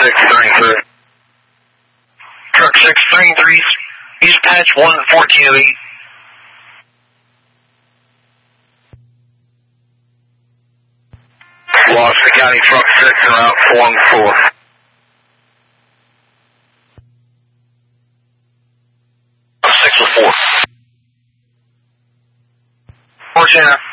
633. Truck 633, East Patch 11408. Lost the County Truck 6 and Route 414. Six with 4. 410.